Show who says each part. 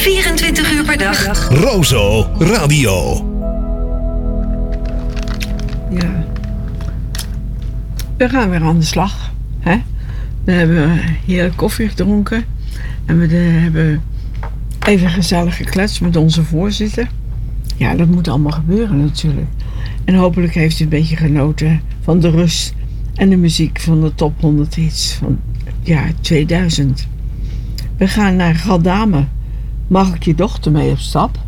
Speaker 1: 24 uur per dag.
Speaker 2: Rozo Radio.
Speaker 3: Ja. We gaan weer aan de slag. Hè? We hebben heerlijk koffie gedronken. En we hebben even gezellig gekletst met onze voorzitter. Ja, dat moet allemaal gebeuren natuurlijk. En hopelijk heeft u een beetje genoten van de rust en de muziek van de top 100 hits van het jaar 2000. We gaan naar Galdame. Mag ik je dochter mee op stap?